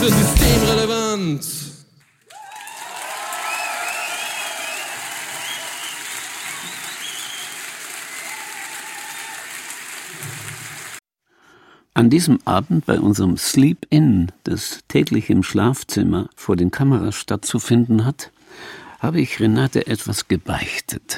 Systemrelevant. An diesem Abend bei unserem Sleep-In, das täglich im Schlafzimmer vor den Kameras stattzufinden hat, habe ich Renate etwas gebeichtet.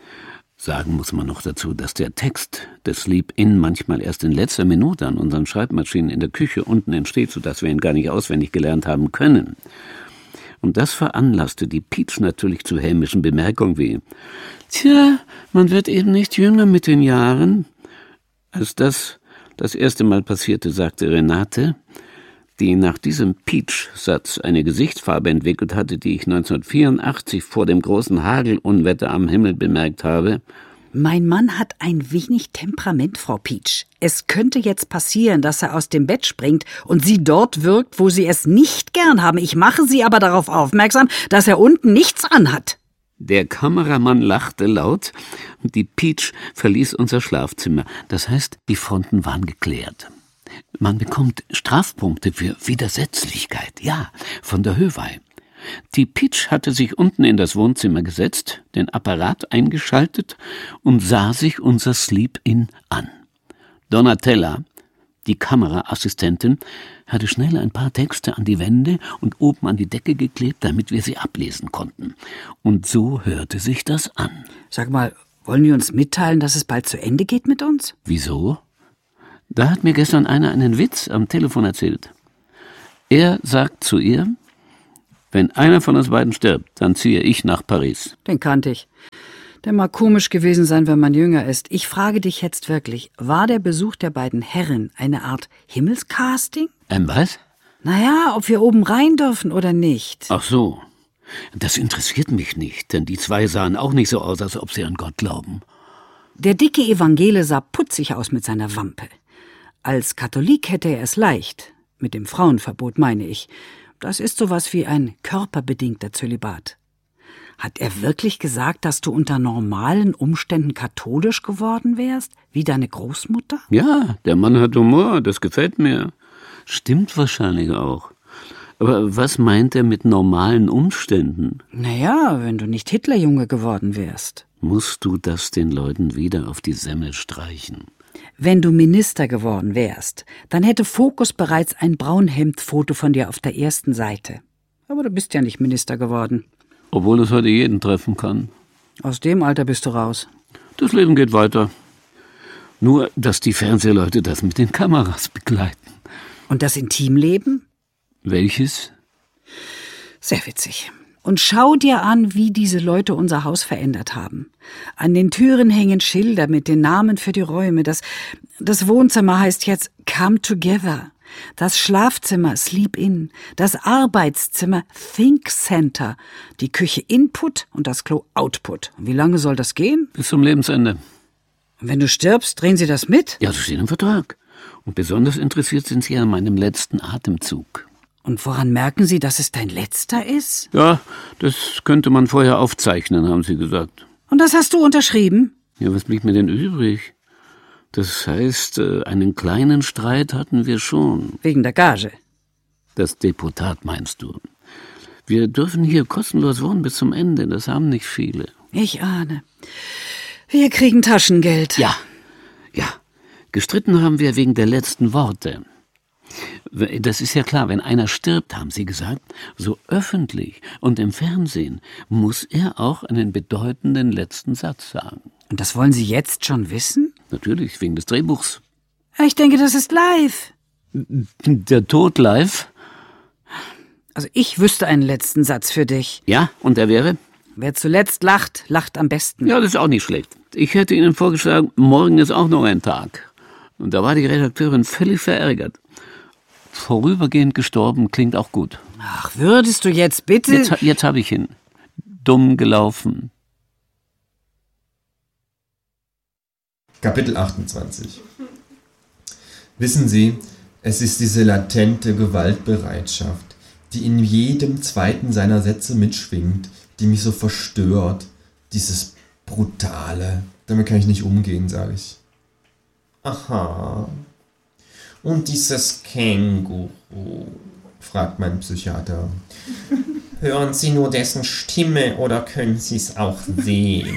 Sagen muss man noch dazu, dass der Text des Sleep-In manchmal erst in letzter Minute an unseren Schreibmaschinen in der Küche unten entsteht, sodass wir ihn gar nicht auswendig gelernt haben können. Und das veranlasste die Peach natürlich zu hämischen Bemerkungen wie: »Tja, man wird eben nicht jünger mit den Jahren.« Als das erste Mal passierte, sagte Renate, die nach diesem Peach-Satz eine Gesichtsfarbe entwickelt hatte, die ich 1984 vor dem großen Hagelunwetter am Himmel bemerkt habe: »Mein Mann hat ein wenig Temperament, Frau Peach. Es könnte jetzt passieren, dass er aus dem Bett springt und Sie dort wirkt, wo Sie es nicht gern haben. Ich mache Sie aber darauf aufmerksam, dass er unten nichts anhat.« Der Kameramann lachte laut und die Peach verließ unser Schlafzimmer. Das heißt, die Fronten waren geklärt. Man bekommt Strafpunkte für Widersetzlichkeit, ja, von der Höwei. Die Peach hatte sich unten in das Wohnzimmer gesetzt, den Apparat eingeschaltet und sah sich unser Sleep-In an. Donatella, die Kameraassistentin, hatte schnell ein paar Texte an die Wände und oben an die Decke geklebt, damit wir sie ablesen konnten. Und so hörte sich das an. Sag mal, wollen die uns mitteilen, dass es bald zu Ende geht mit uns? Wieso? Da hat mir gestern einer einen Witz am Telefon erzählt. Er sagt zu ihr: »Wenn einer von uns beiden stirbt, dann ziehe ich nach Paris.« Den kannte ich. Der mag komisch gewesen sein, wenn man jünger ist. Ich frage dich jetzt wirklich, war der Besuch der beiden Herren eine Art Himmelscasting? Was? Naja, ob wir oben rein dürfen oder nicht. Ach so. Das interessiert mich nicht, denn die zwei sahen auch nicht so aus, als ob sie an Gott glauben. Der dicke Evangele sah putzig aus mit seiner Wampe. Als Katholik hätte er es leicht. Mit dem Frauenverbot meine ich. Das ist sowas wie ein körperbedingter Zölibat. Hat er wirklich gesagt, dass du unter normalen Umständen katholisch geworden wärst, wie deine Großmutter? Ja, der Mann hat Humor, das gefällt mir. Stimmt wahrscheinlich auch. Aber was meint er mit normalen Umständen? Naja, wenn du nicht Hitlerjunge geworden wärst. Musst du das den Leuten wieder auf die Semmel streichen? Wenn du Minister geworden wärst, dann hätte Focus bereits ein Braunhemd-Foto von dir auf der ersten Seite. Aber du bist ja nicht Minister geworden. Obwohl es heute jeden treffen kann. Aus dem Alter bist du raus. Das Leben geht weiter. Nur, dass die Fernsehleute das mit den Kameras begleiten. Und das Intimleben? Welches? Sehr witzig. Und schau dir an, wie diese Leute unser Haus verändert haben. An den Türen hängen Schilder mit den Namen für die Räume. Das Wohnzimmer heißt jetzt Come Together. Das Schlafzimmer Sleep-In. Das Arbeitszimmer Think Center. Die Küche Input und das Klo Output. Wie lange soll das gehen? Bis zum Lebensende. Und wenn du stirbst, drehen sie das mit? Ja, das steht im Vertrag. Und besonders interessiert sind sie an meinem letzten Atemzug. Und woran merken Sie, dass es dein letzter ist? Ja, das könnte man vorher aufzeichnen, haben sie gesagt. Und das hast du unterschrieben? Ja, was blieb mir denn übrig? Das heißt, einen kleinen Streit hatten wir schon. Wegen der Gage? Das Deputat meinst du? Wir dürfen hier kostenlos wohnen bis zum Ende, das haben nicht viele. Ich ahne. Wir kriegen Taschengeld. Ja. Gestritten haben wir wegen der letzten Worte. Das ist ja klar, wenn einer stirbt, haben sie gesagt, so öffentlich und im Fernsehen muss er auch einen bedeutenden letzten Satz sagen. Und das wollen Sie jetzt schon wissen? Natürlich, wegen des Drehbuchs. Ich denke, das ist live. Der Tod live? Also ich wüsste einen letzten Satz für dich. Ja, und der wäre? Wer zuletzt lacht, lacht am besten. Ja, das ist auch nicht schlecht. Ich hätte Ihnen vorgeschlagen, morgen ist auch noch ein Tag. Und da war die Redakteurin völlig verärgert. Vorübergehend gestorben klingt auch gut. Ach, würdest du jetzt bitte... Jetzt habe ich ihn. Dumm gelaufen. Kapitel 28. Wissen Sie, es ist diese latente Gewaltbereitschaft, die in jedem zweiten seiner Sätze mitschwingt, die mich so verstört. Dieses Brutale. Damit kann ich nicht umgehen, sage ich. Aha. Und dieses Känguru. fragt mein Psychiater. Hören Sie nur dessen Stimme oder können Sie es auch sehen?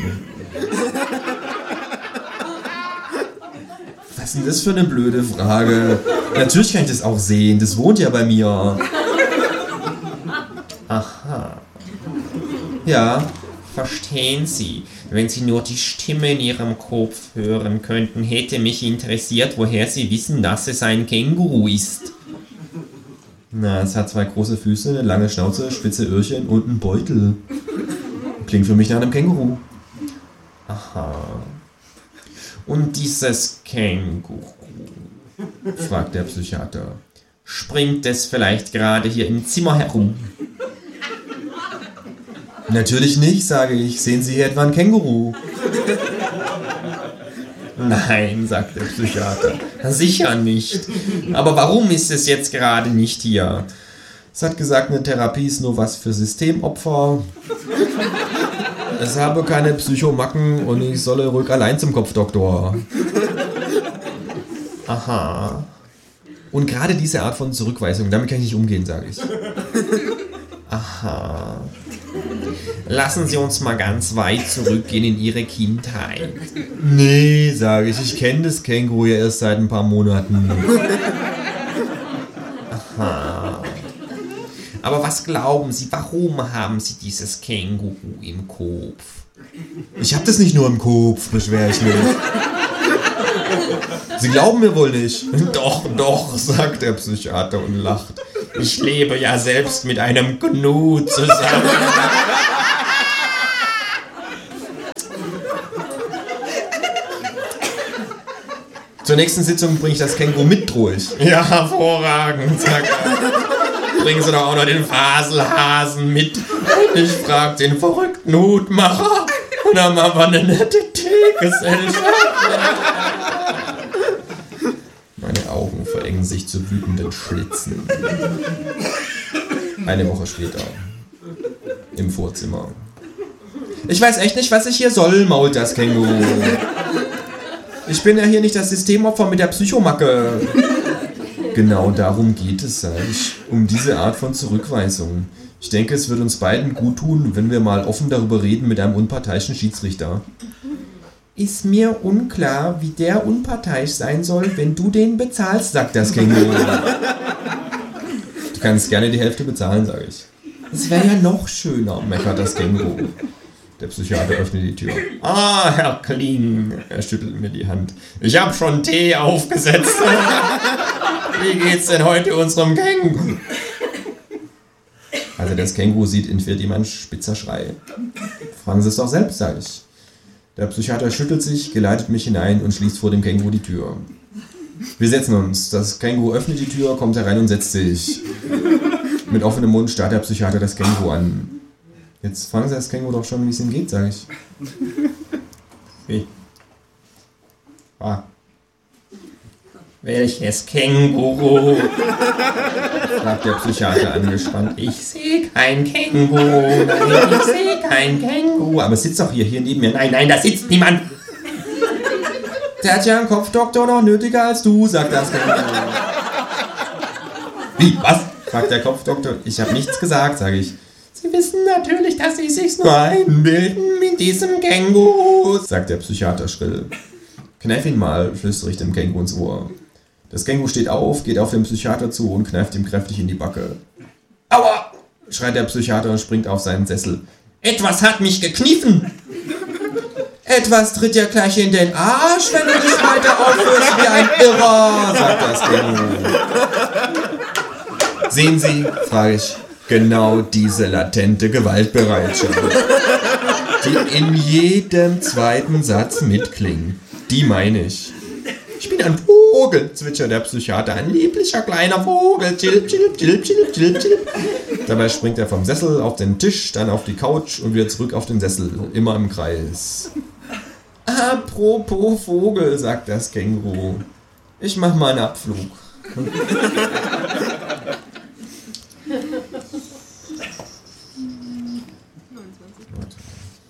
Was ist denn das für eine blöde Frage? Natürlich kann ich das auch sehen, das wohnt ja bei mir. Aha. Ja, verstehen Sie. Wenn Sie nur die Stimme in Ihrem Kopf hören könnten, hätte mich interessiert, woher Sie wissen, dass es ein Känguru ist. Na, es hat 2 große Füße, eine lange Schnauze, spitze Öhrchen und einen Beutel. Klingt für mich nach einem Känguru. Aha. Und dieses Känguru, fragt der Psychiater, springt es vielleicht gerade hier im Zimmer herum? Natürlich nicht, sage ich. Sehen Sie hier etwa ein Känguru? Nein, sagt der Psychiater. Sicher nicht. Aber warum ist es jetzt gerade nicht hier? Es hat gesagt, eine Therapie ist nur was für Systemopfer. Es habe keine Psychomacken und ich solle ruhig allein zum Kopfdoktor. Aha. Und gerade diese Art von Zurückweisung, damit kann ich nicht umgehen, sage ich. Aha. Lassen Sie uns mal ganz weit zurückgehen in Ihre Kindheit. Nee, sage ich kenne das Känguru ja erst seit ein paar Monaten. Aha. Aber was glauben Sie, warum haben Sie dieses Känguru im Kopf? Ich habe das nicht nur im Kopf, beschwere ich mich. Sie glauben mir wohl nicht. Doch, doch, sagt der Psychiater und lacht. Ich lebe ja selbst mit einem Gnu zusammen. Zur nächsten Sitzung bringe ich das Känguru mit durch. Ja, hervorragend, sagt er. Bringen Sie doch auch noch den Faselhasen mit. Ich frag den verrückten Hutmacher. Und dann machen wir eine nette Teegesellschaft. Meine Augen verengen sich zu wütenden Schlitzen. Eine Woche später. Im Vorzimmer. Ich weiß echt nicht, was ich hier soll, mault das Känguru. Ich bin ja hier nicht das Systemopfer mit der Psychomacke. Genau darum geht es, sag ich. Um diese Art von Zurückweisung. Ich denke, es wird uns beiden gut tun, wenn wir mal offen darüber reden mit einem unparteiischen Schiedsrichter. Ist mir unklar, wie der unparteiisch sein soll, wenn du den bezahlst, sagt das Känguru. Du kannst gerne die Hälfte bezahlen, sage ich. Es wäre ja noch schöner, meckert das Känguru. Der Psychiater öffnet die Tür. Ah, Herr Kling, er schüttelt mir die Hand. Ich habe schon Tee aufgesetzt. Wie geht's denn heute unserem Känguru? Also das Känguru sieht, entfährt ihm ein spitzer Schrei. Fragen Sie es doch selbst, sage ich. Der Psychiater schüttelt sich, geleitet mich hinein und schließt vor dem Känguru die Tür. Wir setzen uns. Das Känguru öffnet die Tür, kommt herein und setzt sich. Mit offenem Mund starrt der Psychiater das Känguru an. Jetzt fragen Sie das Känguru doch schon, wie es ihm geht, sage ich. Wie? Ah. Welches Känguru? Fragt der Psychiater angespannt. Ich sehe kein Känguru. Nein, ich sehe kein Känguru. Aber es sitzt doch hier neben mir. Nein, da sitzt niemand. Der hat ja einen Kopfdoktor noch nötiger als du, sagt das Känguru. Wie, was? Fragt der Kopfdoktor. Ich habe nichts gesagt, sage ich. Sie wissen natürlich, dass Sie sich's nur einbilden mit diesem Känguru, sagt der Psychiater schrill. Kneif ihn mal, flüstere ich dem Känguru ins Ohr. Das Känguru steht auf, geht auf den Psychiater zu und kneift ihm kräftig in die Backe. Aua! Schreit der Psychiater und springt auf seinen Sessel. Etwas hat mich gekniffen! Etwas tritt dir gleich in den Arsch, wenn du dich weiter aufführst wie ein Irrer, sagt das Känguru. Sehen Sie, frage ich, genau diese latente Gewaltbereitschaft, die in jedem zweiten Satz mitklingt. Die meine ich. Ich bin ein Vogel, zwitschert der Psychiater. Ein lieblicher kleiner Vogel. Chilp, chilp, chilp, chilp, chilp, chilp. Dabei springt er vom Sessel auf den Tisch, dann auf die Couch und wieder zurück auf den Sessel. Immer im Kreis. Apropos Vogel, sagt das Känguru. Ich mach mal einen Abflug.